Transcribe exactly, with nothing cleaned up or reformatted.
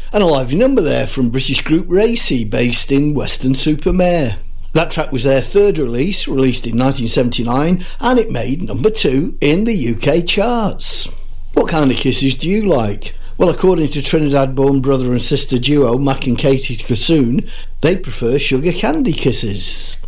And a lively number there from British group Racy, based in Weston-super-Mare. That track was their third release, released in nineteen seventy-nine, and it made number two in the U K charts. What kind of kisses do you like? Well, according to Trinidad-born brother and sister duo Mac and Katie Kassoon, they prefer sugar candy kisses.